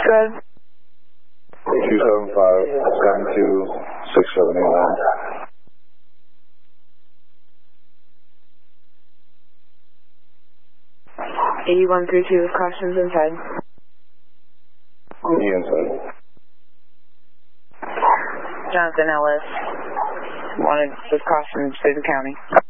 Good. 275-72-6789. 8132 with cautions inside. Inside. Jonathan Ellis wanted with cautions to the county.